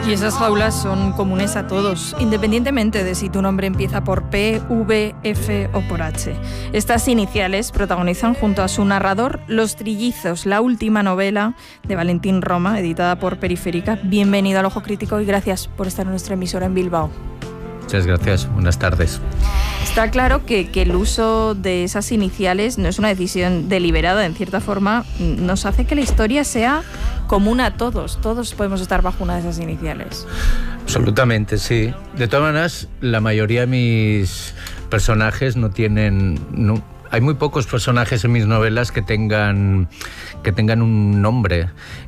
Y esas jaulas son comunes a todos, independientemente de si tu nombre empieza por P, V, F o por H. Estas iniciales protagonizan junto a su narrador Los Trillizos, la última novela de Valentín Roma, editada por Periférica. Bienvenido al Ojo Crítico y gracias por estar en nuestra emisora en Bilbao. Muchas gracias, buenas tardes. Está claro que el uso de esas iniciales no es una decisión deliberada, en cierta forma nos hace que la historia sea común a todos. Todos podemos estar bajo una de esas iniciales. Absolutamente, sí. De todas maneras, la mayoría de mis personajes no tienen... Hay muy pocos personajes en mis novelas que tengan un nombre.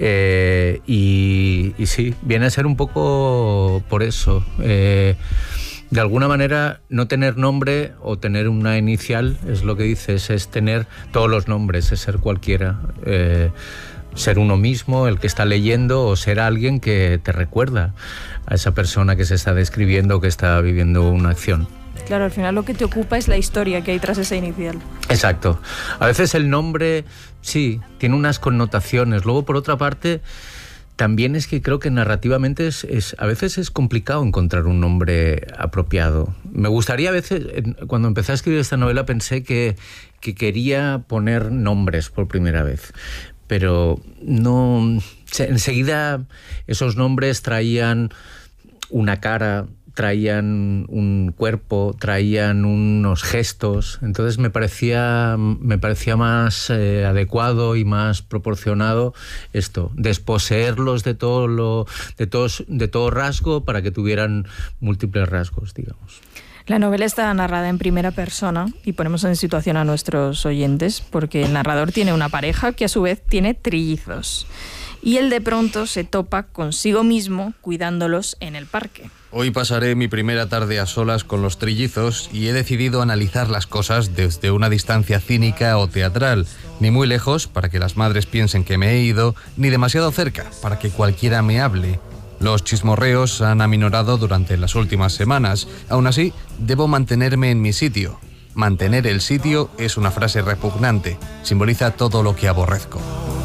Y sí, viene a ser un poco por eso. De alguna manera, no tener nombre o tener una inicial, es lo que dices, es tener todos los nombres, es ser cualquiera. Ser uno mismo, el que está leyendo, o ser alguien que te recuerda a esa persona que se está describiendo o que está viviendo una acción. Claro, al final lo que te ocupa es la historia que hay tras esa inicial. Exacto. A veces el nombre, sí, tiene unas connotaciones. Luego, por otra parte, también es que creo que narrativamente a veces es complicado encontrar un nombre apropiado. Me gustaría a veces, cuando empecé a escribir esta novela, pensé que quería poner nombres por primera vez. Pero no, enseguida esos nombres traían una cara, traían un cuerpo, traían unos gestos. Entonces me parecía más adecuado y más proporcionado esto, desposeerlos de todo rasgo para que tuvieran múltiples rasgos, digamos. La novela está narrada en primera persona y ponemos en situación a nuestros oyentes porque el narrador tiene una pareja que a su vez tiene trillizos y él de pronto se topa consigo mismo cuidándolos en el parque. Hoy pasaré mi primera tarde a solas con los trillizos y he decidido analizar las cosas desde una distancia cínica o teatral, ni muy lejos para que las madres piensen que me he ido, ni demasiado cerca para que cualquiera me hable. Los chismorreos han aminorado durante las últimas semanas. Aún así, debo mantenerme en mi sitio. Mantener el sitio es una frase repugnante. Simboliza todo lo que aborrezco.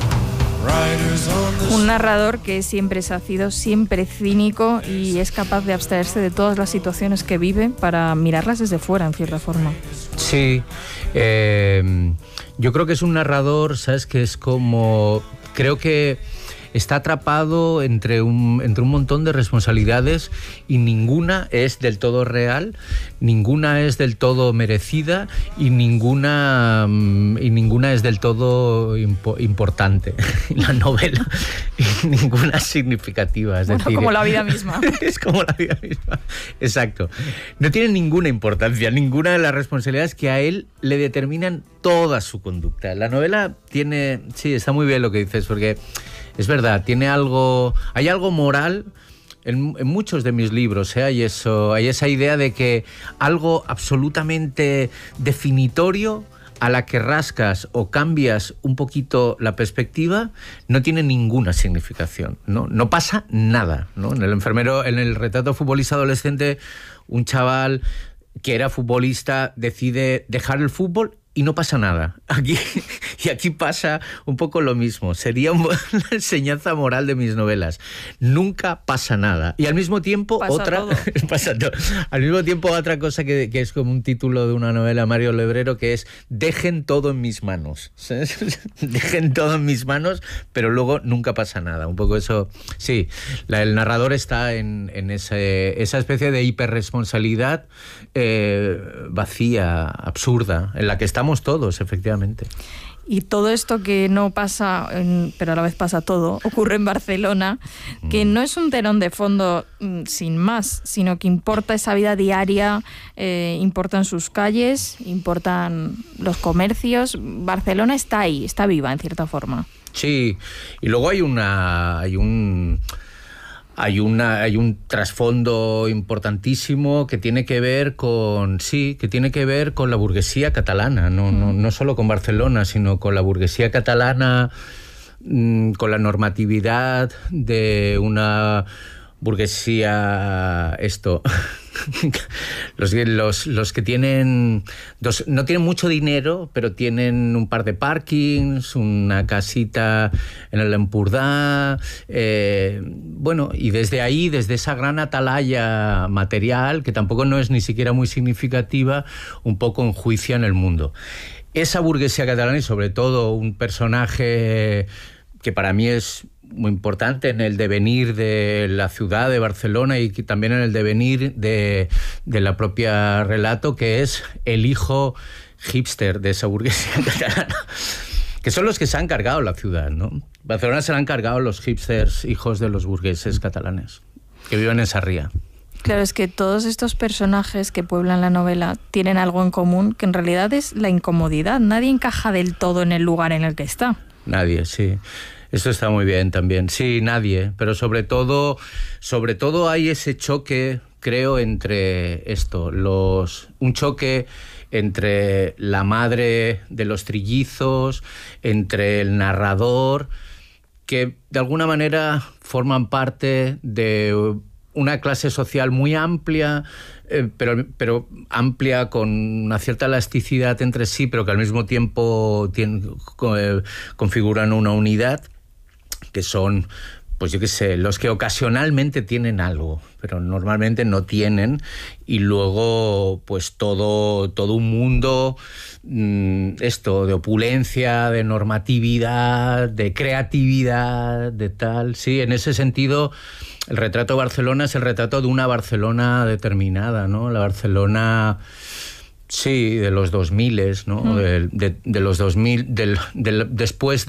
Un narrador que siempre es ácido, siempre cínico y es capaz de abstraerse de todas las situaciones que vive para mirarlas desde fuera, en cierta forma. Sí, yo creo que es un narrador, ¿sabes? Que es como... Creo que está atrapado entre un montón de responsabilidades y ninguna es del todo real, ninguna es del todo merecida y ninguna es del todo importante. La novela, y ninguna es significativa. Es decir, como la vida misma. Es como la vida misma. Exacto. No tiene ninguna importancia, ninguna de las responsabilidades que a él le determinan toda su conducta. La novela tiene... Sí, está muy bien lo que dices, porque... Es verdad, hay algo moral en muchos de mis libros, hay esa idea de que algo absolutamente definitorio a la que rascas o cambias un poquito la perspectiva no tiene ninguna significación, no pasa nada, ¿no? En el retrato futbolista adolescente, un chaval que era futbolista decide dejar el fútbol y no pasa nada. Aquí pasa un poco lo mismo. Sería una enseñanza moral de mis novelas. Nunca pasa nada. Y al mismo tiempo pasa todo. Al mismo tiempo otra cosa que es como un título de una novela de Mario Lebrero, que es dejen todo en mis manos. ¿Sabes? Dejen todo en mis manos, pero luego nunca pasa nada. Un poco eso. Sí, el narrador está en esa especie de hiperresponsabilidad vacía, absurda, en la que estamos todos, efectivamente. Y todo esto que no pasa, pero a la vez pasa todo, ocurre en Barcelona, que no es un telón de fondo sin más, sino que importa esa vida diaria, importan sus calles, importan los comercios. Barcelona está ahí, está viva en cierta forma. Sí, y luego hay un trasfondo importantísimo que tiene que ver con la burguesía catalana, no solo con Barcelona, sino con la burguesía catalana, con la normatividad de una burguesía los que tienen no tienen mucho dinero, pero tienen un par de parkings, una casita en el Empordà, y desde ahí, desde esa gran atalaya material, que tampoco no es ni siquiera muy significativa, un poco enjuician el mundo. Esa burguesía catalana, y sobre todo un personaje que para mí es muy importante en el devenir de la ciudad de Barcelona y también en el devenir de la propia relato, que es el hijo hipster de esa burguesía catalana, que son los que se han cargado la ciudad, ¿no? Barcelona se la han cargado los hipsters, hijos de los burgueses catalanes, que viven en Sarriá. Claro, es que todos estos personajes que pueblan la novela tienen algo en común, que en realidad es la incomodidad. Nadie encaja del todo en el lugar en el que está. Nadie, sí. Esto está muy bien también. Sí, nadie. Pero sobre todo hay ese choque, creo, entre un choque entre la madre de los trillizos, entre el narrador, que de alguna manera forman parte de una clase social muy amplia, pero amplia, con una cierta elasticidad entre sí, pero que al mismo tiempo configuran una unidad, que son, pues yo qué sé, los que ocasionalmente tienen algo, pero normalmente no tienen, y luego pues todo un mundo de opulencia, de normatividad, de creatividad, de tal. Sí, en ese sentido el retrato de Barcelona es el retrato de una Barcelona determinada, ¿no? La Barcelona, sí, de los 2000, ¿no? De los 2000, después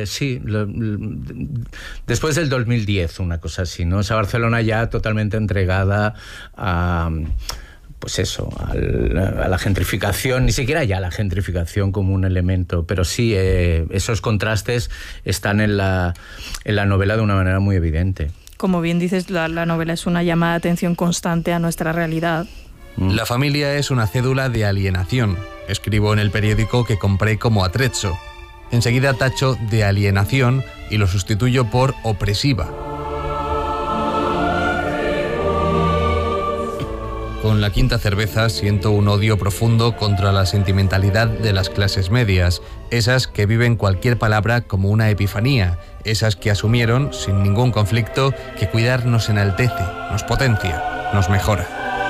del 2010, una cosa así, ¿no? Esa Barcelona ya totalmente entregada a, pues eso, a la gentrificación, ni siquiera ya la gentrificación como un elemento, pero sí, esos contrastes están en la novela de una manera muy evidente. Como bien dices, la novela es una llamada de atención constante a nuestra realidad. La familia es una cédula de alienación. Escribo en el periódico que compré como atrezzo. Enseguida tacho de alienación y lo sustituyo por opresiva. Con la quinta cerveza siento un odio profundo contra la sentimentalidad de las clases medias, esas que viven cualquier palabra como una epifanía, esas que asumieron, sin ningún conflicto, que cuidar nos enaltece, nos potencia, nos mejora.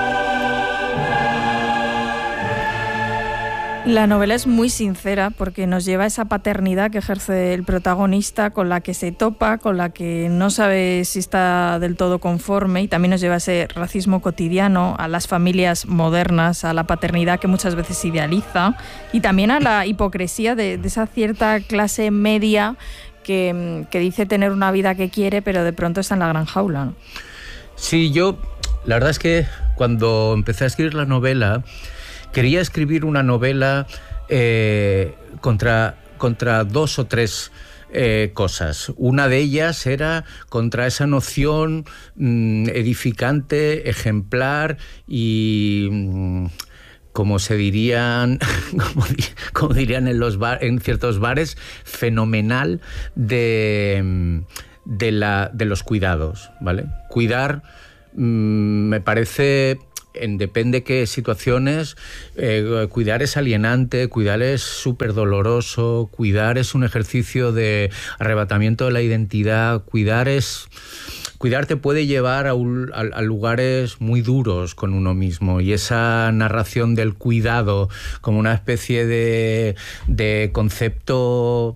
La novela es muy sincera porque nos lleva a esa paternidad que ejerce el protagonista, con la que se topa, con la que no sabe si está del todo conforme, y también nos lleva a ese racismo cotidiano, a las familias modernas, a la paternidad que muchas veces idealiza, y también a la hipocresía de esa cierta clase media que dice tener una vida que quiere, pero de pronto está en la gran jaula, ¿no? Sí, la verdad es que cuando empecé a escribir la novela, quería escribir una novela contra dos o tres cosas. Una de ellas era contra esa noción edificante, ejemplar y como se dirían, como dirían en ciertos bares, fenomenal de los cuidados, ¿vale? Cuidar me parece, depende qué situaciones, cuidar es alienante, cuidar es súper doloroso, cuidar es un ejercicio de arrebatamiento de la identidad, cuidar te puede llevar a lugares muy duros con uno mismo, y esa narración del cuidado como una especie de concepto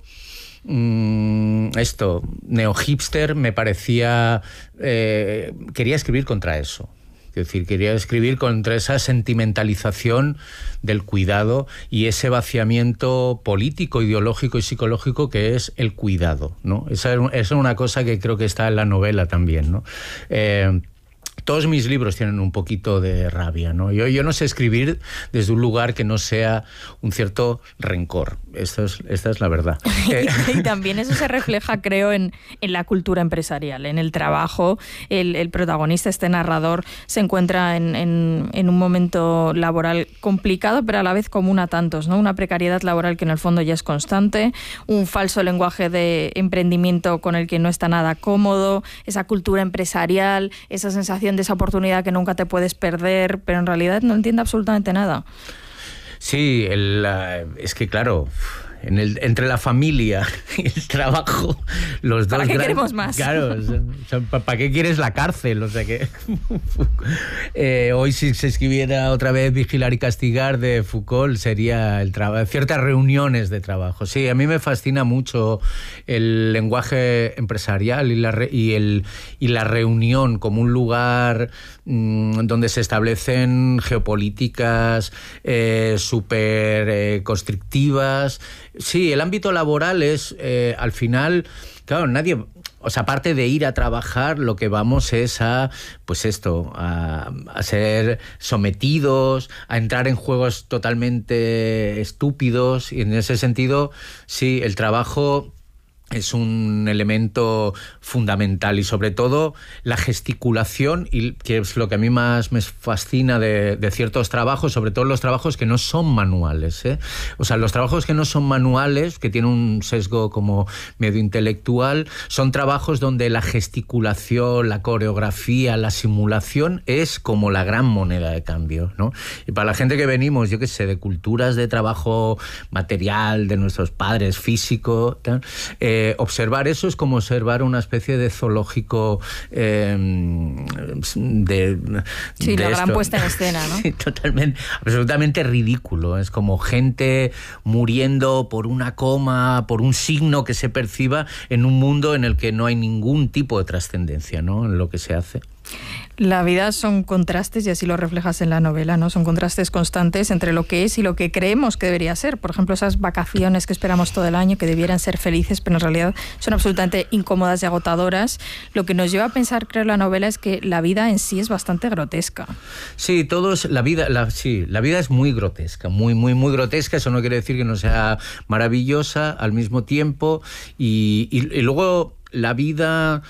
neo-hipster me parecía... quería escribir contra eso. Es decir, quería escribir contra esa sentimentalización del cuidado y ese vaciamiento político, ideológico y psicológico que es el cuidado, ¿no? Esa es una cosa que creo que está en la novela también, ¿no? todos mis libros tienen un poquito de rabia, ¿no? Yo no sé escribir desde un lugar que no sea un cierto rencor. Esta es la verdad. Y también eso se refleja, creo, en la cultura empresarial, en el trabajo. El protagonista, este narrador, se encuentra en un momento laboral complicado, pero a la vez común a tantos, ¿no? Una precariedad laboral que en el fondo ya es constante, un falso lenguaje de emprendimiento con el que no está nada cómodo, esa cultura empresarial, esa sensación de esa oportunidad que nunca te puedes perder, pero en realidad no entiende absolutamente nada. Sí, es que claro, entre la familia y el trabajo, los dos... ¿Para qué queremos más? Claro, ¿para qué quieres la cárcel? O sea que hoy si se escribiera otra vez Vigilar y Castigar de Foucault sería ciertas reuniones de trabajo. Sí, a mí me fascina mucho el lenguaje empresarial y la reunión como un lugar donde se establecen geopolíticas súper constrictivas. Sí, el ámbito laboral es, al final, claro, nadie... O sea, aparte de ir a trabajar, lo que vamos es a ser sometidos, a entrar en juegos totalmente estúpidos. Y en ese sentido, sí, el trabajo es un elemento fundamental y sobre todo la gesticulación, y que es lo que a mí más me fascina de ciertos trabajos, sobre todo los trabajos que no son manuales, ¿eh? O sea, los trabajos que no son manuales, que tienen un sesgo como medio intelectual, son trabajos donde la gesticulación, la coreografía, la simulación es como la gran moneda de cambio, ¿no? Y para la gente que venimos, yo qué sé, de culturas de trabajo material, de nuestros padres, físico, tal, observar eso es como observar una especie de zoológico sí, la gran puesta en escena, ¿no? Sí, totalmente, absolutamente ridículo. Es como gente muriendo por una coma, por un signo que se perciba en un mundo en el que no hay ningún tipo de trascendencia, ¿no?, en lo que se hace. La vida son contrastes, y así lo reflejas en la novela, ¿no? Son contrastes constantes entre lo que es y lo que creemos que debería ser. Por ejemplo, esas vacaciones que esperamos todo el año, que debieran ser felices, pero en realidad son absolutamente incómodas y agotadoras. Lo que nos lleva a pensar, creo, la novela es que la vida en sí es bastante grotesca. Sí, la vida es muy grotesca, muy, muy, muy grotesca. Eso no quiere decir que no sea maravillosa al mismo tiempo. Y luego la vida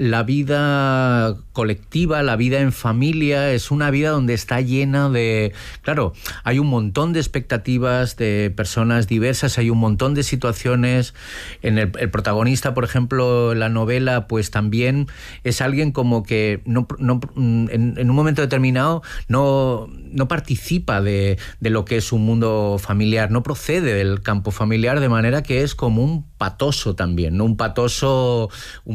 colectiva, la vida en familia, es una vida donde está llena de... Claro, hay un montón de expectativas de personas diversas, hay un montón de situaciones. El protagonista, por ejemplo, en la novela, pues también es alguien como que en un momento determinado no participa de lo que es un mundo familiar, no procede del campo familiar, de manera que es como un patoso también, ¿no? Un patoso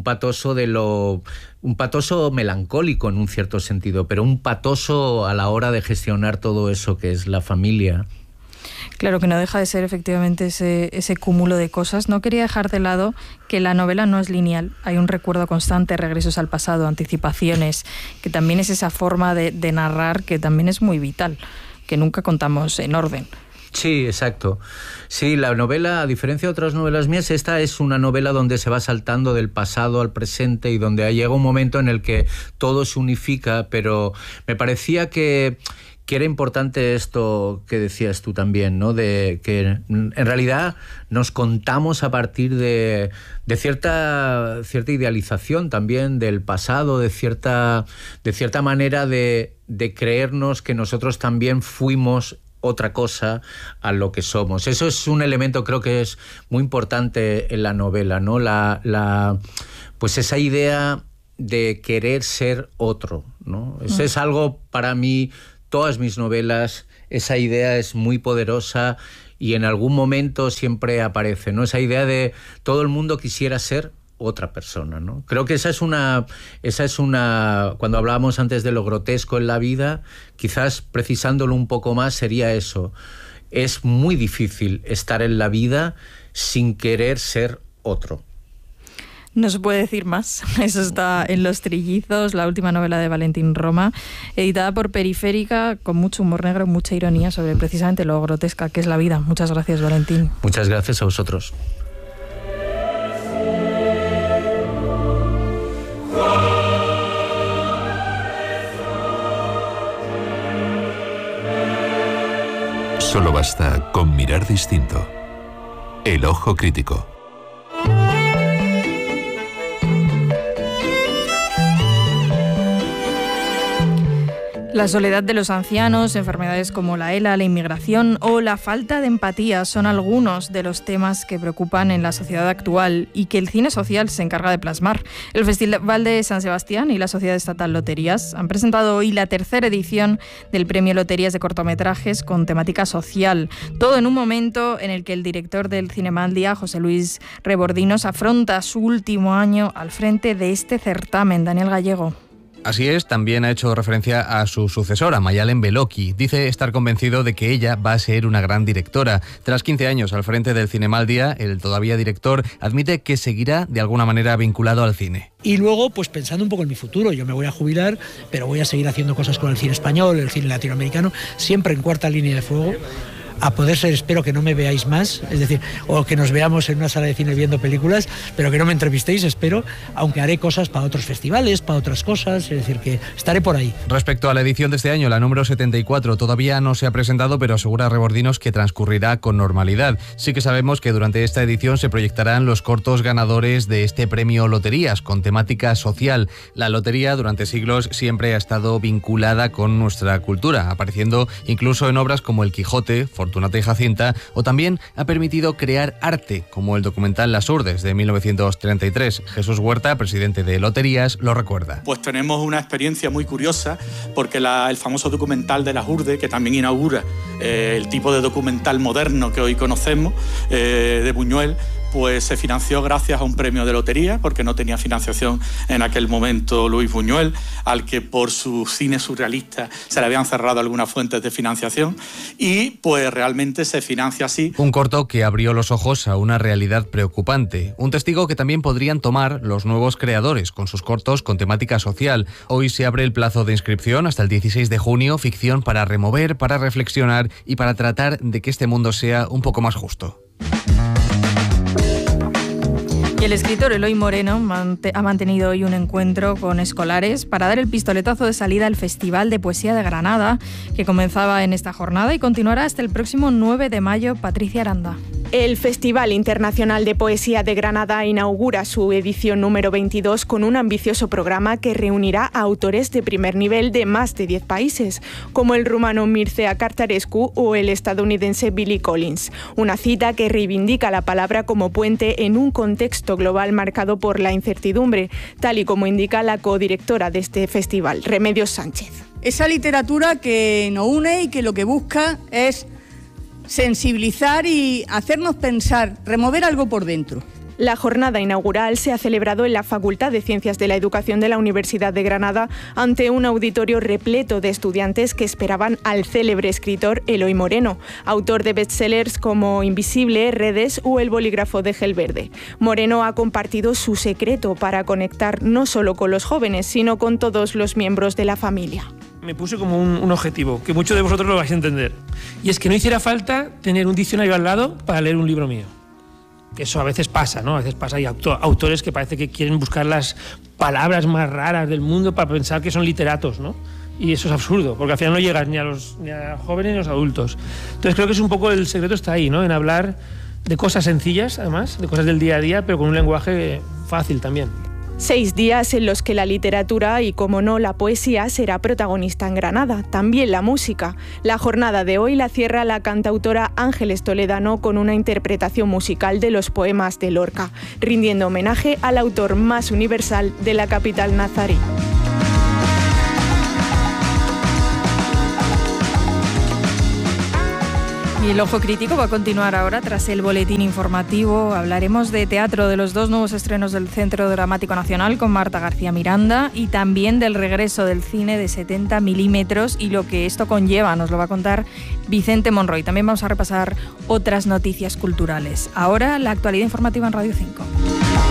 melancólico en un cierto sentido, pero un patoso a la hora de gestionar todo eso que es la familia. Claro, que no deja de ser efectivamente ese cúmulo de cosas. No quería dejar de lado que la novela no es lineal. Hay un recuerdo constante, regresos al pasado, anticipaciones, que también es esa forma de narrar que también es muy vital, que nunca contamos en orden. Sí, exacto. Sí, la novela, a diferencia de otras novelas mías, esta es una novela donde se va saltando del pasado al presente y donde llega un momento en el que todo se unifica, pero me parecía que era importante esto que decías tú también, ¿no? De que en realidad nos contamos a partir de cierta idealización también del pasado, de cierta manera de creernos que nosotros también fuimos otra cosa a lo que somos. Eso es un elemento, creo que es muy importante en la novela, ¿no? Pues esa idea de querer ser otro, ¿no? Eso es algo, para mí, todas mis novelas, esa idea es muy poderosa y en algún momento siempre aparece, ¿no? Esa idea de todo el mundo quisiera ser otra persona, ¿no? Creo que esa es una cuando hablábamos antes de lo grotesco en la vida, quizás precisándolo un poco más sería eso. Es muy difícil estar en la vida sin querer ser otro. No se puede decir más. Eso está en Los Trillizos, la última novela de Valentín Roma, editada por Periférica, con mucho humor negro, mucha ironía sobre precisamente lo grotesca que es la vida. Muchas gracias, Valentín. Muchas gracias a vosotros. Solo basta con mirar distinto. El ojo crítico. La soledad de los ancianos, enfermedades como la ELA, la inmigración o la falta de empatía son algunos de los temas que preocupan en la sociedad actual y que el cine social se encarga de plasmar. El Festival de San Sebastián y la Sociedad Estatal Loterías han presentado hoy la tercera edición del Premio Loterías de cortometrajes con temática social. Todo en un momento en el que el director del Cinemaldia, José Luis Rebordinos, afronta su último año al frente de este certamen. Daniel Gallego. Así es, también ha hecho referencia a su sucesora, Mayalen Beloki. Dice estar convencido de que ella va a ser una gran directora. Tras 15 años al frente del Cinemaldia, el todavía director admite que seguirá de alguna manera vinculado al cine. Y luego, pues pensando un poco en mi futuro, yo me voy a jubilar, pero voy a seguir haciendo cosas con el cine español, el cine latinoamericano, siempre en cuarta línea de fuego. A poder ser, espero que no me veáis más, es decir, o que nos veamos en una sala de cine viendo películas, pero que no me entrevistéis, espero, aunque haré cosas para otros festivales, para otras cosas, es decir, que estaré por ahí. Respecto a la edición de este año, la número 74 todavía no se ha presentado, pero asegura Rebordinos que transcurrirá con normalidad. Sí que sabemos que durante esta edición se proyectarán los cortos ganadores de este premio Loterías, con temática social. La lotería durante siglos siempre ha estado vinculada con nuestra cultura, apareciendo incluso en obras como El Quijote, Fortunata y Jacinta, o también ha permitido crear arte, como el documental Las Urdes de 1933. Jesús Huerta, presidente de Loterías, lo recuerda. Pues tenemos una experiencia muy curiosa, porque el famoso documental de Las Urdes, que también inaugura el tipo de documental moderno que hoy conocemos, de Buñuel, pues se financió gracias a un premio de lotería, porque no tenía financiación en aquel momento Luis Buñuel, al que por su cine surrealista se le habían cerrado algunas fuentes de financiación, y pues realmente se financia así. Un corto que abrió los ojos a una realidad preocupante, un testigo que también podrían tomar los nuevos creadores con sus cortos con temática social. Hoy se abre el plazo de inscripción hasta el 16 de junio, ficción para remover, para reflexionar y para tratar de que este mundo sea un poco más justo. Y el escritor Eloy Moreno ha mantenido hoy un encuentro con escolares para dar el pistoletazo de salida al Festival de Poesía de Granada, que comenzaba en esta jornada y continuará hasta el próximo 9 de mayo. Patricia Aranda. El Festival Internacional de Poesía de Granada inaugura su edición número 22 con un ambicioso programa que reunirá a autores de primer nivel de más de 10 países, como el rumano Mircea Cartarescu o el estadounidense Billy Collins. Una cita que reivindica la palabra como puente en un contexto global marcado por la incertidumbre, tal y como indica la codirectora de este festival, Remedios Sánchez. Esa literatura que nos une y que lo que busca es sensibilizar y hacernos pensar, remover algo por dentro. La jornada inaugural se ha celebrado en la Facultad de Ciencias de la Educación de la Universidad de Granada ante un auditorio repleto de estudiantes que esperaban al célebre escritor Eloy Moreno, autor de bestsellers como Invisible, Redes o El bolígrafo de gel verde. Moreno ha compartido su secreto para conectar no solo con los jóvenes, sino con todos los miembros de la familia. Me puse como un objetivo, que muchos de vosotros lo vais a entender, y es que no hiciera falta tener un diccionario al lado para leer un libro mío. Eso a veces pasa, ¿no? A veces pasa, hay autores que parece que quieren buscar las palabras más raras del mundo para pensar que son literatos, ¿no? Y eso es absurdo, porque al final no llegas ni a jóvenes ni a los adultos. Entonces creo que es un poco el secreto está ahí, ¿no? En hablar de cosas sencillas, además, de cosas del día a día, pero con un lenguaje fácil también. 6 días en los que la literatura y, como no, la poesía será protagonista en Granada, también la música. La jornada de hoy la cierra la cantautora Ángeles Toledano con una interpretación musical de los poemas de Lorca, rindiendo homenaje al autor más universal de la capital nazarí. Y el Ojo Crítico va a continuar ahora tras el boletín informativo. Hablaremos de teatro, de los 2 nuevos estrenos del Centro Dramático Nacional con Marta García Miranda y también del regreso del cine de 70 milímetros y lo que esto conlleva. Nos lo va a contar Vicente Monroy. También vamos a repasar otras noticias culturales. Ahora la actualidad informativa en Radio 5.